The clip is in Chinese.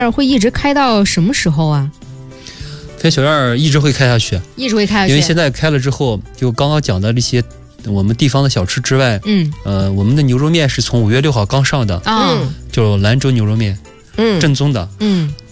会一直开到什么时候啊？ 飞小院一直会开下去， 一直会开下去， 因为现在开了之后，就刚刚讲的这些我们地方的小吃之外，我们的牛肉面是从5月6号刚上的，就兰州牛肉面，正宗的，